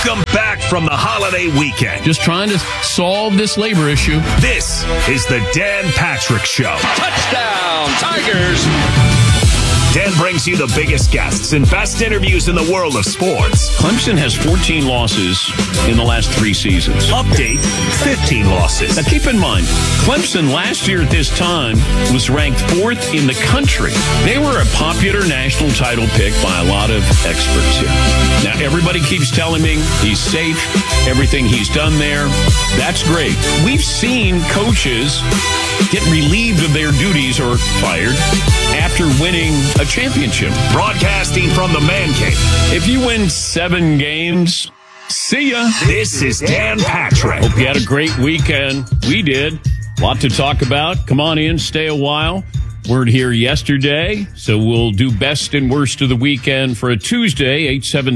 Welcome back from the holiday weekend. Just trying to solve this labor issue. This is the Dan Patrick Show. Touchdown, Tigers! Dan brings you the biggest guests and best interviews in the world of sports. Clemson has 14 losses in the last 3 seasons. Update, 15 losses. Now keep in mind, Clemson last year at this time was ranked 4th in the country. They were a popular national title pick by a lot of experts here. Now everybody keeps telling me he's safe, everything he's done there. That's great. We've seen coaches get relieved of their duties or fired after winning a championship. Broadcasting from the Man Cave. If you win 7 games, see ya. This is Dan Patrick. Hope you had a great weekend. We did. A lot to talk about. Come on in, stay a while. Weren't here yesterday, so we'll do best and worst of the weekend for a Tuesday,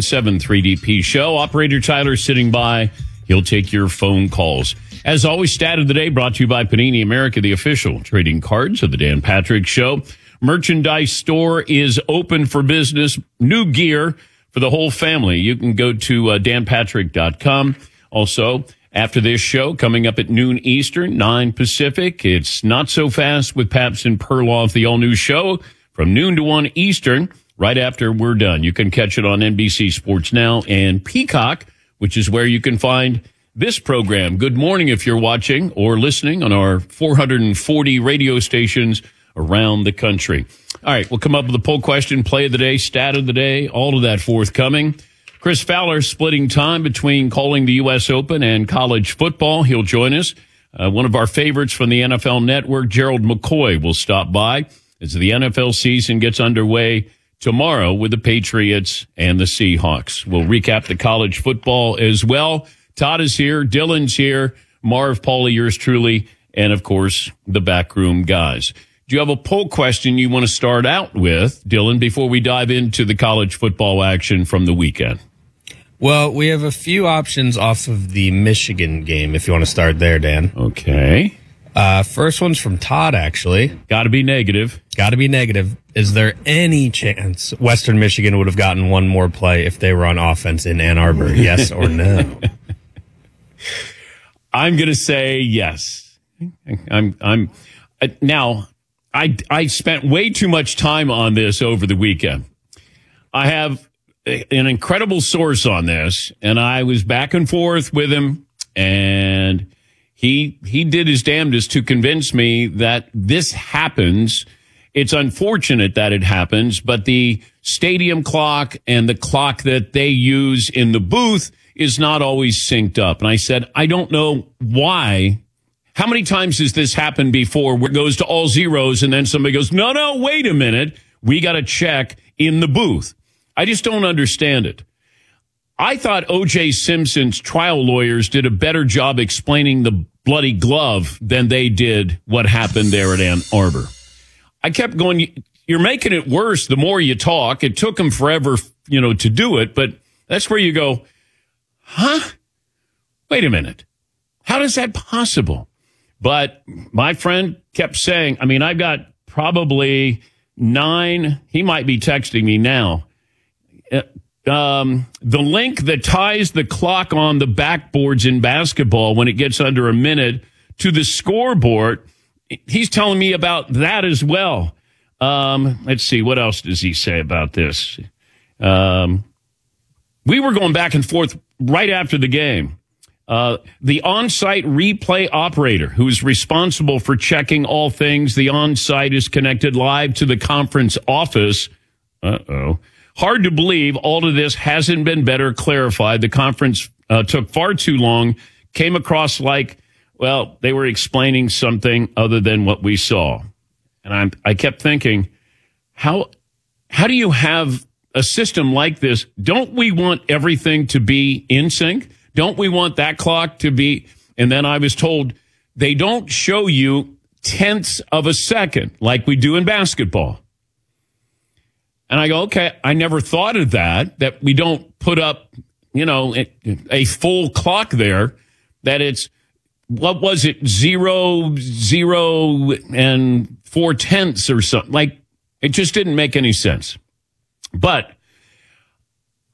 877-3DP show. Operator Tyler sitting by. He'll take your phone calls. As always, stat of the day brought to you by Panini America, the official trading cards of the Dan Patrick Show. Merchandise store is open for business. New gear for the whole family. You can go to danpatrick.com. Also, after this show, coming up at noon Eastern, 9 Pacific, it's Not So Fast with Paps and Perloff, the all-new show from noon to 1 Eastern, right after we're done. You can catch it on NBC Sports Now and Peacock, which is where you can find this program. Good morning if you're watching or listening on our 440 radio stations around the country. All right, we'll come up with a poll question, play of the day, stat of the day, all of that forthcoming. Chris Fowler splitting time between calling the U.S. Open and college football. He'll join us. One of our favorites from the NFL Network, Gerald McCoy, will stop by as the NFL season gets underway tomorrow with the Patriots and the Seahawks. We'll recap the college football as well. Todd is here, Dylan's here, Marv, Paulie, yours truly, and of course, the backroom guys. Do you have a poll question you want to start out with, Dylan, before we dive into the college football action from the weekend? Well, we have a few options off of the Michigan game, if you want to start there, Dan. Okay. First one's from Todd, actually. Got to be negative. Got to be negative. Is there any chance Western Michigan would have gotten one more play if they were on offense in Ann Arbor? Yes or no? I'm going to say yes. Now, I spent way too much time on this over the weekend. I have an incredible source on this, and I was back and forth with him, and he did his damnedest to convince me that this happens. It's unfortunate that it happens, but the stadium clock and the clock that they use in the booth is not always synced up. And I said, I don't know why. How many times has this happened before where it goes to all zeros and then somebody goes, no, wait a minute. We got to check in the booth. I just don't understand it. I thought O.J. Simpson's trial lawyers did a better job explaining the bloody glove than they did what happened there at Ann Arbor. I kept going, you're making it worse the more you talk. It took them forever, to do it, but that's where you go, huh? Wait a minute. How is that possible? But my friend kept saying, I've got probably 9. He might be texting me now. The link that ties the clock on the backboards in basketball when it gets under a minute to the scoreboard, he's telling me about that as well. Let's see. What else does he say about this? We were going back and forth right after the game. The on-site replay operator who is responsible for checking all things, the on-site is connected live to the conference office. Hard to believe all of this hasn't been better clarified. The conference took far too long, came across like, well, they were explaining something other than what we saw. And I kept thinking, how do you have a system like this? Don't we want everything to be in sync? Don't we want that clock to be? And then I was told they don't show you tenths of a second like we do in basketball. And I go, okay, I never thought of that we don't put up, a full clock there, that it's, what was it, 0, 0, and 4/10 or something. Like, it just didn't make any sense. But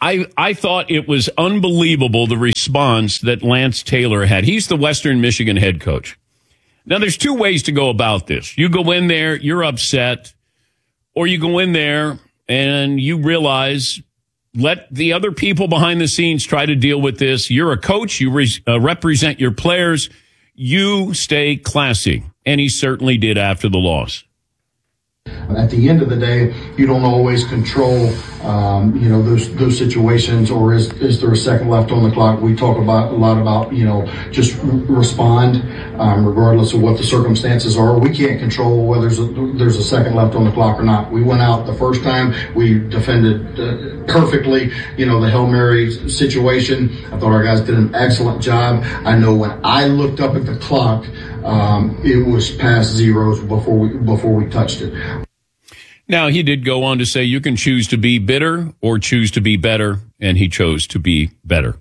I thought it was unbelievable, the response that Lance Taylor had. He's the Western Michigan head coach. Now, there's two ways to go about this. You go in there, you're upset, or you go in there and you realize, let the other people behind the scenes try to deal with this. You're a coach. You represent your players. You stay classy. And he certainly did after the loss. At the end of the day, you don't always control, those situations. Or is there a second left on the clock? We talk a lot about, just respond, regardless of what the circumstances are. We can't control whether there's a second left on the clock or not. We went out the first time. We defended perfectly, the Hail Mary situation. I thought our guys did an excellent job. I know when I looked up at the clock, it was past zeros before we touched it. Now, he did go on to say you can choose to be bitter or choose to be better, and he chose to be better.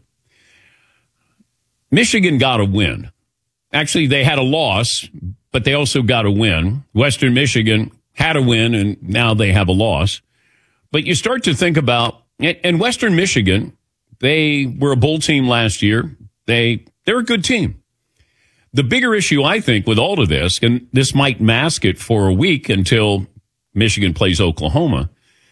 Michigan got a win. Actually, they had a loss, but they also got a win. Western Michigan had a win, and now they have a loss. But you start to think about, and Western Michigan, they were a bowl team last year. They're a good team. The bigger issue, I think, with all of this, and this might mask it for a week until Michigan plays Oklahoma.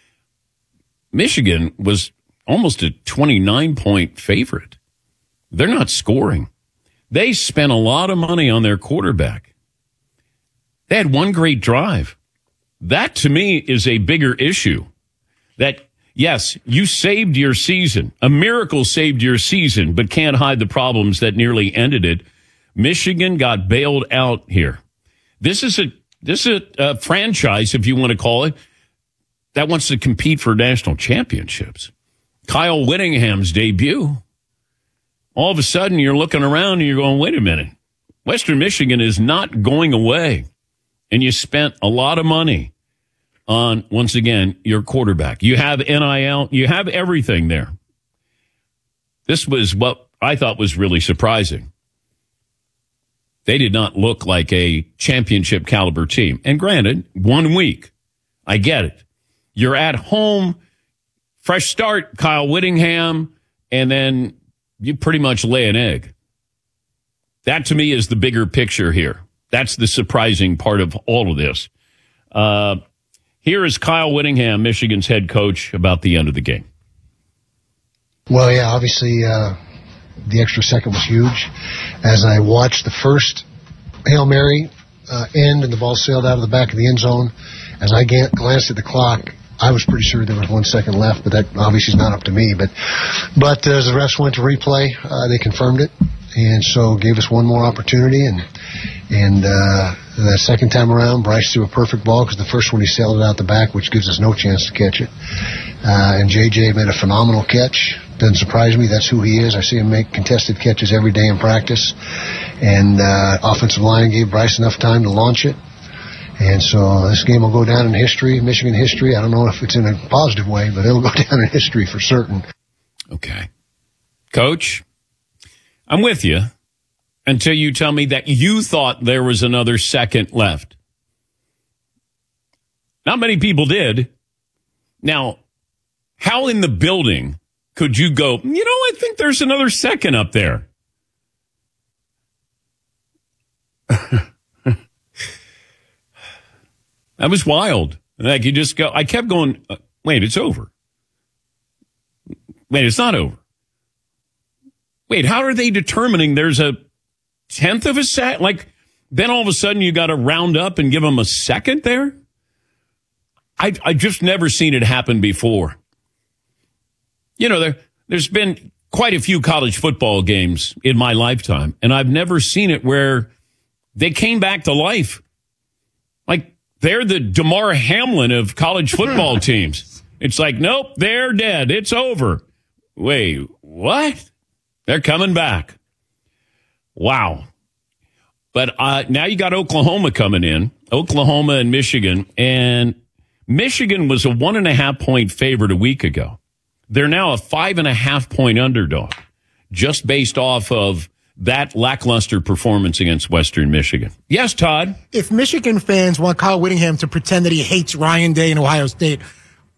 Michigan was almost a 29-point favorite. They're not scoring. They spent a lot of money on their quarterback. They had one great drive. That, to me, is a bigger issue. That, yes, you saved your season. A miracle saved your season, but can't hide the problems that nearly ended it. Michigan got bailed out here. This is a franchise, if you want to call it, that wants to compete for national championships. Kyle Whittingham's debut. All of a sudden, you're looking around and you're going, wait a minute. Western Michigan is not going away. And you spent a lot of money on, once again, your quarterback. You have NIL. You have everything there. This was what I thought was really surprising. They did not look like a championship caliber team. And granted, 1 week. I get it. You're at home, fresh start, Kyle Whittingham, and then you pretty much lay an egg. That, to me, is the bigger picture here. That's the surprising part of all of this. Here is Kyle Whittingham, Michigan's head coach, about the end of the game. Well, yeah, obviously the extra second was huge. As I watched the first Hail Mary end and the ball sailed out of the back of the end zone, as I glanced at the clock, I was pretty sure there was 1 second left, but that obviously is not up to me. But as the refs went to replay, they confirmed it, and so gave us one more opportunity. And the second time around, Bryce threw a perfect ball because the first one he sailed it out the back, which gives us no chance to catch it. And JJ made a phenomenal catch. Doesn't surprise me. That's who he is. I see him make contested catches every day in practice. And offensive line gave Bryce enough time to launch it. And so this game will go down in history, Michigan history. I don't know if it's in a positive way, but it'll go down in history for certain. Okay. Coach, I'm with you until you tell me that you thought there was another second left. Not many people did. Now, how in the building could you go, I think there's another second up there? That was wild. Like, you just go, I kept going, wait, it's over. Wait, it's not over. Wait, how are they determining there's a tenth of a second? Like, then all of a sudden you got to round up and give them a second there? I just never seen it happen before. There's been quite a few college football games in my lifetime, and I've never seen it where they came back to life. Like, they're the Damar Hamlin of college football teams. It's like, nope, they're dead. It's over. Wait, what? They're coming back. Wow. But now you got Oklahoma coming in, Oklahoma and Michigan, and Michigan was a 1.5-point favorite a week ago. They're now a 5.5-point underdog, just based off of that lackluster performance against Western Michigan. Yes, Todd? If Michigan fans want Kyle Whittingham to pretend that he hates Ryan Day and Ohio State,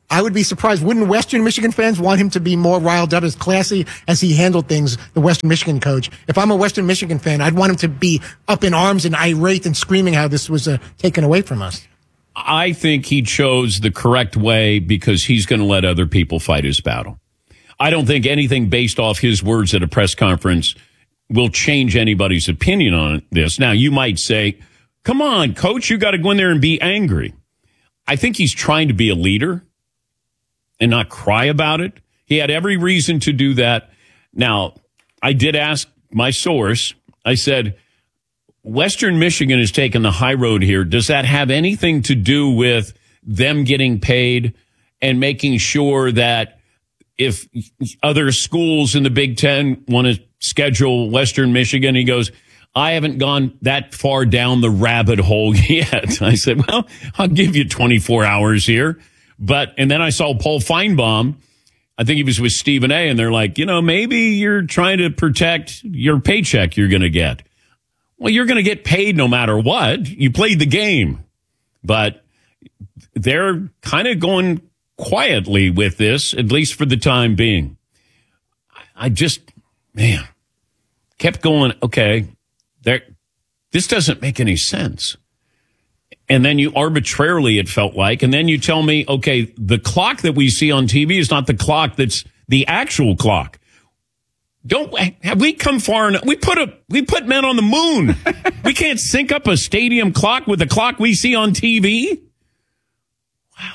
I would be surprised. Wouldn't Western Michigan fans want him to be more riled up, as classy as he handled things, the Western Michigan coach? If I'm a Western Michigan fan, I'd want him to be up in arms and irate and screaming how this was taken away from us. I think he chose the correct way because he's going to let other people fight his battle. I don't think anything based off his words at a press conference will change anybody's opinion on this. Now, you might say, come on, coach, you got to go in there and be angry. I think he's trying to be a leader and not cry about it. He had every reason to do that. Now, I did ask my source, I said, Western Michigan has taken the high road here. Does that have anything to do with them getting paid and making sure that if other schools in the Big Ten want to schedule Western Michigan, he goes, I haven't gone that far down the rabbit hole yet. I said, well, I'll give you 24 hours here. And then I saw Paul Feinbaum. I think he was with Stephen A. And they're like, maybe you're trying to protect your paycheck you're going to get. Well, you're going to get paid no matter what. You played the game. But they're kind of going quietly with this, at least for the time being. I just, kept going, okay, this doesn't make any sense. And then you arbitrarily, it felt like, and then you tell me, okay, the clock that we see on TV is not the clock that's the actual clock. Have we come far enough? We put men on the moon. We can't sync up a stadium clock with the clock we see on TV. Wow.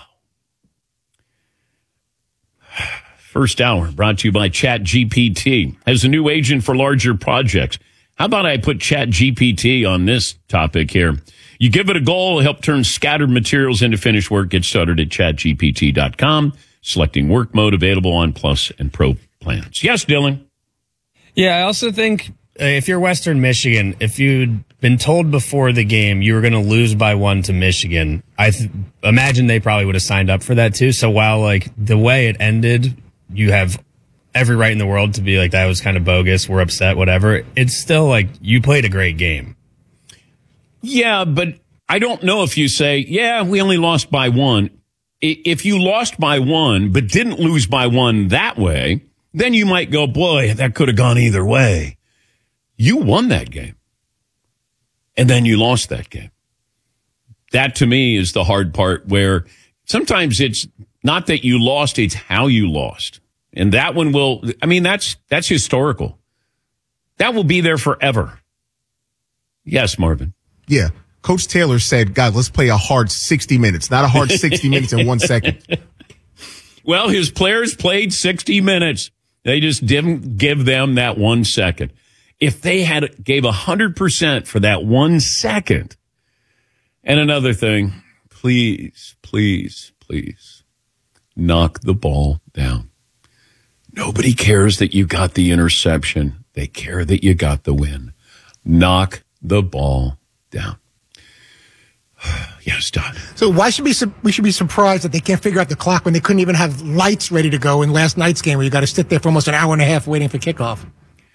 First hour brought to you by ChatGPT. As a new agent for larger projects. How about I put ChatGPT on this topic here? You give it a goal, help turn scattered materials into finished work. Get started at chatgpt.com. Selecting work mode available on Plus and Pro plans. Yes, Dylan. Yeah, I also think if you're Western Michigan, if you'd been told before the game you were going to lose by 1 to Michigan, I imagine they probably would have signed up for that too. So while the way it ended, you have every right in the world to be like, that was kind of bogus, we're upset, whatever. It's still you played a great game. Yeah, but I don't know if you say, we only lost by 1. If you lost by 1, but didn't lose by 1 that way, then you might go, boy, that could have gone either way. You won that game. And then you lost that game. That to me is the hard part, where sometimes it's not that you lost, it's how you lost. And that one that's historical. That will be there forever. Yes, Marvin. Yeah. Coach Taylor said, God, let's play a hard 60 minutes, not a hard 60 minutes in 1 second. Well, his players played 60 minutes. They just didn't give them that 1 second. If they gave 100% for that 1 second. And another thing, please, please, please knock the ball down. Nobody cares that you got the interception. They care that you got the win. Knock the ball down. Yes, Don. So why should we should be surprised that they can't figure out the clock when they couldn't even have lights ready to go in last night's game, where you got to sit there for almost an hour and a half waiting for kickoff?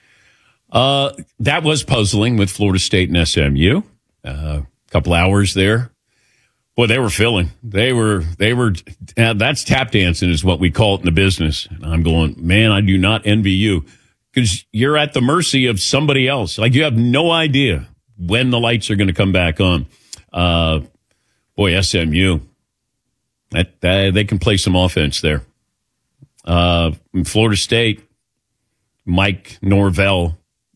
That was puzzling with Florida State and SMU. A couple hours there. Boy, they were filling. They were, that's tap dancing is what we call it in the business. And I'm going, man, I do not envy you, because you're at the mercy of somebody else. You have no idea when the lights are going to come back on. Boy, SMU, they can play some offense there. In Florida State, Mike Norvell,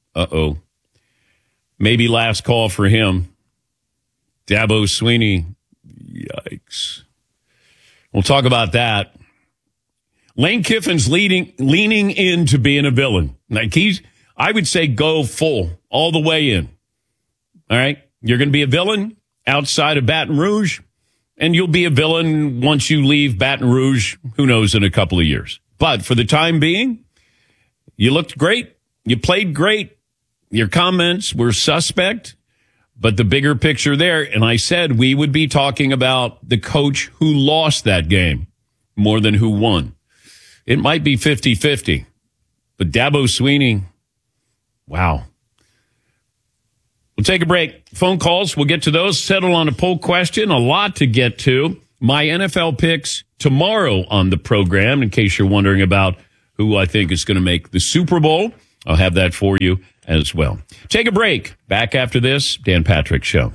maybe last call for him. Dabo Swinney, yikes. We'll talk about that. Lane Kiffin's leaning into being a villain. I would say go full, all the way in. All right? You're going to be a villain outside of Baton Rouge, and you'll be a villain once you leave Baton Rouge, who knows, in a couple of years. But for the time being, you looked great. You played great. Your comments were suspect, but the bigger picture there, and I said we would be talking about the coach who lost that game more than who won. It might be 50-50, but Dabo Swinney, wow. We'll take a break. Phone calls, we'll get to those. Settle on a poll question. A lot to get to. My NFL picks tomorrow on the program, in case you're wondering about who I think is going to make the Super Bowl. I'll have that for you as well. Take a break. Back after this, Dan Patrick Show.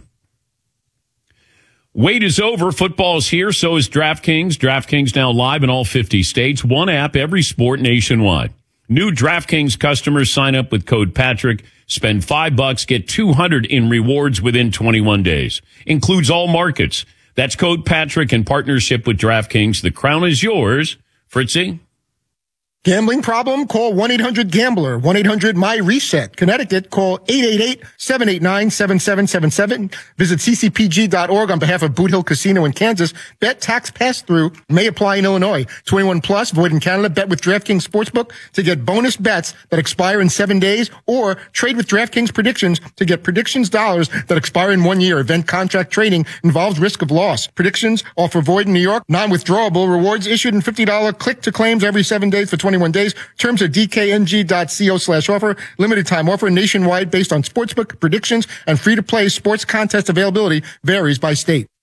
Wait is over. Football's here. So is DraftKings. DraftKings now live in all 50 states. One app, every sport nationwide. New DraftKings customers sign up with code Patrick. Spend $5, get $200 in rewards within 21 days. Includes all markets. That's code Patrick in partnership with DraftKings. The crown is yours. Fritzy? Gambling problem? Call 1-800-GAMBLER. 1-800-MY-RESET. Connecticut, call 888-789-7777. Visit ccpg.org on behalf of Boot Hill Casino in Kansas. Bet tax pass-through may apply in Illinois. 21 plus, void in Canada. Bet with DraftKings Sportsbook to get bonus bets that expire in 7 days, or trade with DraftKings Predictions to get predictions dollars that expire in 1 year. Event contract trading involves risk of loss. Predictions offer void in New York. Non-withdrawable rewards issued in $50 click to claims every 7 days for 21 days. Terms at dkng.co/offer. Limited time offer nationwide based on sportsbook predictions, and free to play sports contest availability varies by state.